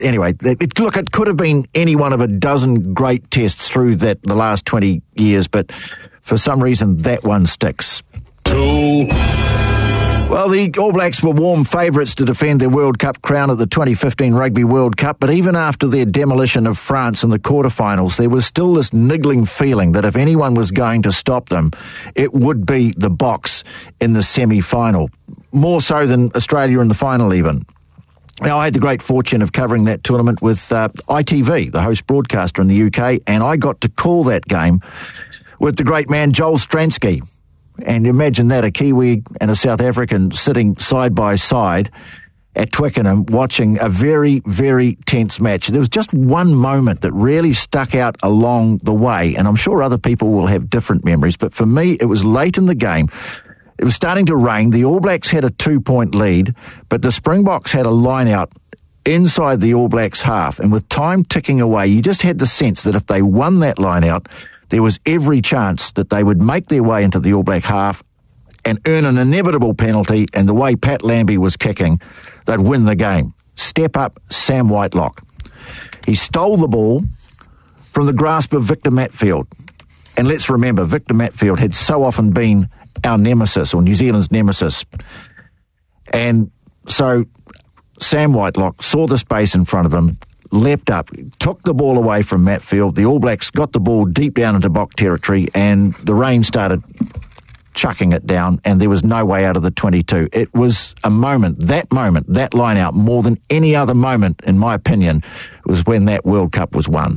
anyway, it could have been any one of a dozen great tests through the last 20 years, but for some reason that one sticks. Cool. Well, the All Blacks were warm favourites to defend their World Cup crown at the 2015 Rugby World Cup, but even after their demolition of France in the quarterfinals, there was still this niggling feeling that if anyone was going to stop them, it would be the Boks in the semi-final, more so than Australia in the final even. Now, I had the great fortune of covering that tournament with ITV, the host broadcaster in the UK, and I got to call that game with the great man Joel Stransky. And imagine that, a Kiwi and a South African sitting side by side at Twickenham watching a very, very tense match. There was just one moment that really stuck out along the way, and I'm sure other people will have different memories, but for me, it was late in the game. It was starting to rain. The All Blacks had a 2-point lead, but the Springboks had a line out inside the All Blacks half, and with time ticking away, you just had the sense that if they won that line out, there was every chance that they would make their way into the All Black half and earn an inevitable penalty, and the way Pat Lambie was kicking, they'd win the game. Step up Sam Whitelock. He stole the ball from the grasp of Victor Matfield. And let's remember, Victor Matfield had so often been our nemesis, or New Zealand's nemesis. And so Sam Whitelock saw the space in front of him, leapt up, took the ball away from Matfield. The All Blacks got the ball deep down into Bok territory, and the rain started chucking it down, and there was no way out of the 22. It was a moment, that line out, more than any other moment, in my opinion, was when that World Cup was won.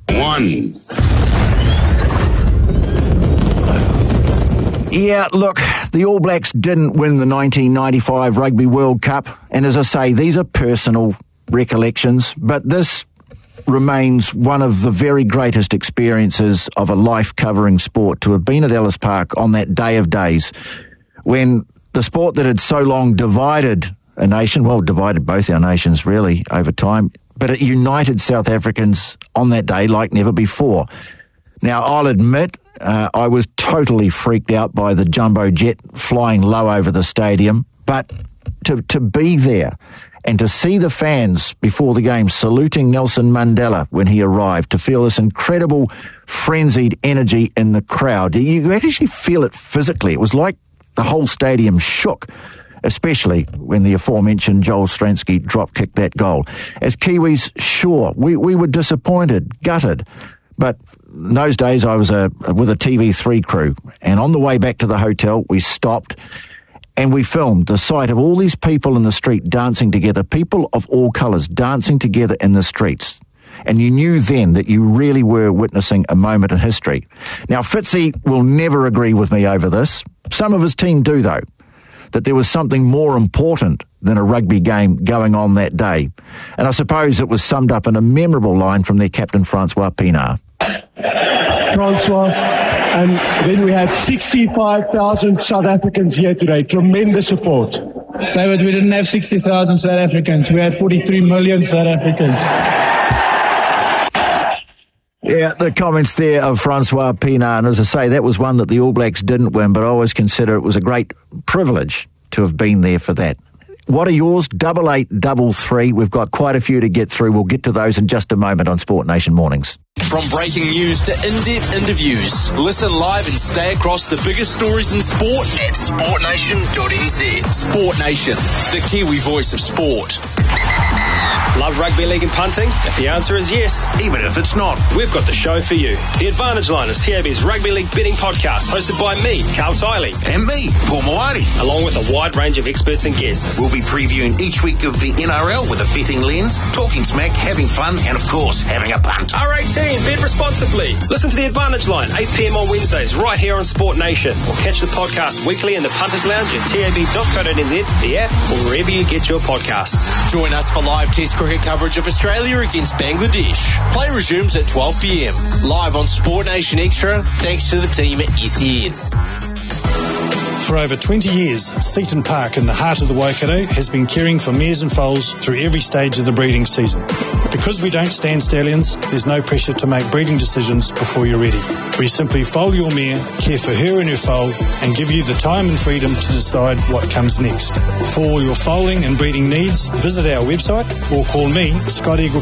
Yeah, look, the All Blacks didn't win the 1995 Rugby World Cup, and as I say, these are personal recollections, but this remains one of the very greatest experiences of a life covering sport, to have been at Ellis Park on that day of days when the sport that had so long divided a nation, well, divided both our nations really over time, but it united South Africans on that day like never before. Now, I'll admit, I was totally freaked out by the jumbo jet flying low over the stadium, but to be there and to see the fans before the game saluting Nelson Mandela when he arrived, to feel this incredible frenzied energy in the crowd, you actually feel it physically. It was like the whole stadium shook, especially when the aforementioned Joel Stransky drop-kicked that goal. As Kiwis, sure, we were disappointed, gutted, but in those days I was with a TV3 crew, and on the way back to the hotel we stopped and we filmed the sight of all these people in the street dancing together, people of all colours dancing together in the streets. And you knew then that you really were witnessing a moment in history. Now, Fitzy will never agree with me over this. Some of his team do, though, that there was something more important than a rugby game going on that day. And I suppose it was summed up in a memorable line from their captain, Francois Pienaar. Francois, and then we had 65,000 South Africans here today. Tremendous support. David, we didn't have 60,000 South Africans. We had 43 million South Africans. Yeah, the comments there of Francois Pienaar, and as I say, that was one that the All Blacks didn't win, but I always consider it was a great privilege to have been there for that. What are yours? 8833. We've got quite a few to get through. We'll get to those in just a moment on Sport Nation Mornings. From breaking news to in-depth interviews, listen live and stay across the biggest stories in sport at sportnation.nz. Sport Nation, the Kiwi voice of sport. Love rugby league and punting? If the answer is yes, even if it's not, we've got the show for you. The Advantage Line is TAB's rugby league betting podcast, hosted by me, Carl Tiley. And me, Paul Mawari. Along with a wide range of experts and guests. We'll be previewing each week of the NRL with a betting lens, talking smack, having fun, and of course, having a punt. R18, bet responsibly. Listen to The Advantage Line, 8 p.m. on Wednesdays, right here on Sport Nation. Or catch the podcast weekly in the Punters Lounge at tab.co.nz, the app, or wherever you get your podcasts. Join us for live Test cricket coverage of Australia against Bangladesh. Play resumes at 12 p.m. Live on Sport Nation Extra, thanks to the team at SEN. For over 20 years, Seaton Park in the heart of the Waikato has been caring for mares and foals through every stage of the breeding season. Because we don't stand stallions, there's no pressure to make breeding decisions before you're ready. We simply foal your mare, care for her and her foal, and give you the time and freedom to decide what comes next. For all your foaling and breeding needs, visit our website or call me, Scott Eagle